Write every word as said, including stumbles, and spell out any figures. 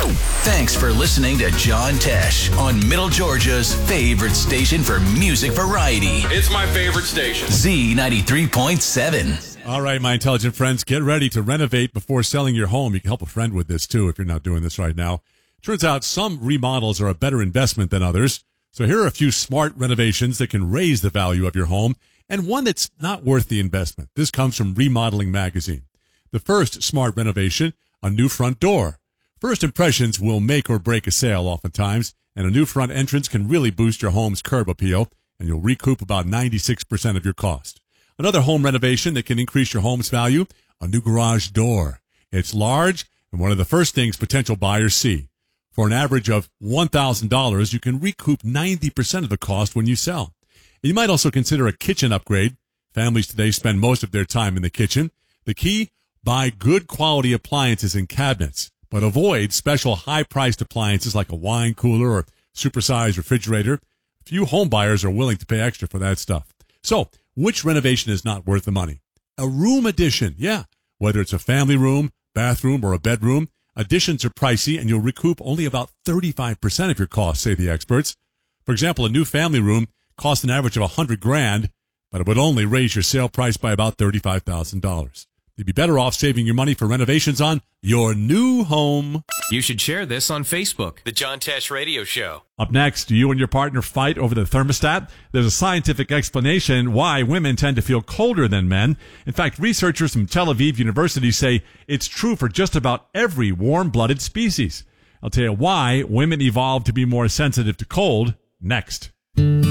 Thanks for listening to John Tesh on Middle Georgia's favorite station for music variety. It's my favorite station. Z ninety-three point seven. All right, my intelligent friends, get ready to renovate before selling your home. You can help a friend with this, too, if you're not doing this right now. Turns out some remodels are a better investment than others. So here are a few smart renovations that can raise the value of your home, and one that's not worth the investment. This comes from Remodeling Magazine. The first smart renovation, a new front door. First impressions will make or break a sale oftentimes, and a new front entrance can really boost your home's curb appeal, and you'll recoup about ninety-six percent of your cost. Another home renovation that can increase your home's value, a new garage door. It's large and one of the first things potential buyers see. For an average of one thousand dollars, you can recoup ninety percent of the cost when you sell. You might also consider a kitchen upgrade. Families today spend most of their time in the kitchen. The key? Buy good quality appliances and cabinets, but avoid special high-priced appliances like a wine cooler or supersized refrigerator. Few home buyers are willing to pay extra for that stuff. So, which renovation is not worth the money? A room addition, yeah. Whether it's a family room, bathroom, or a bedroom, additions are pricey and you'll recoup only about thirty-five percent of your costs, say the experts. For example, a new family room costs an average of a hundred grand, but it would only raise your sale price by about thirty-five thousand dollars. You'd be better off saving your money for renovations on your new home. You should share this on Facebook. The John Tesh Radio Show. Up next, do you and your partner fight over the thermostat? There's a scientific explanation why women tend to feel colder than men. In fact, researchers from Tel Aviv University say it's true for just about every warm-blooded species. I'll tell you why women evolved to be more sensitive to cold next.